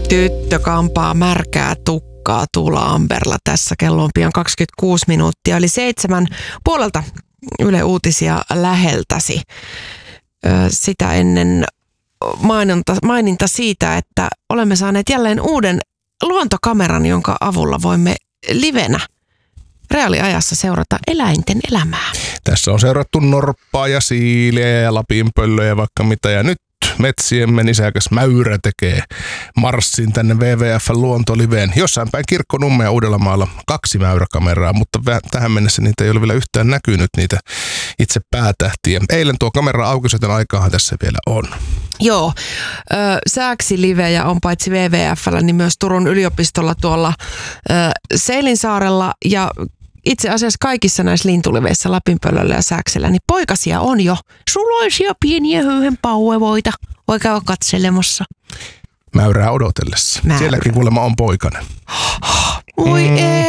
Tyttö kampaa märkää tukkaa Tuula Amberla. Tässä kello on pian 26 minuuttia, eli 7 puolelta Yle Uutisia läheltäsi. Sitä ennen maininta siitä, että olemme saaneet jälleen uuden luontokameran, jonka avulla voimme livenä reaaliajassa seurata eläinten elämää. Tässä on seurattu norppaa ja siiliä ja lapinpöllöjä ja vaikka mitä. Ja nyt metsiemme nisäkäs Mäyrä tekee marssin tänne WWF:n luontoliveen. Jossain päin Kirkkonummea Uudellamaalla 2 mäyräkameraa, mutta tähän mennessä niitä ei ole vielä yhtään näkynyt, niitä itse päätähtiä. Eilen tuo kamera auki, joten aikaahan tässä vielä on. Joo, sääksilivejä on paitsi WWF:llä, niin myös Turun yliopistolla tuolla Seilinsaarella ja itse asiassa kaikissa näissä lintuliveissä, lapinpöllöllä ja sääksellä, niin poikasia on jo. Suloisia pieniä höyhenpauevoita. Voi käydä katselemassa. Mäyrää odotellessa. Sielläkin kuulemma on poikainen. Voi ei.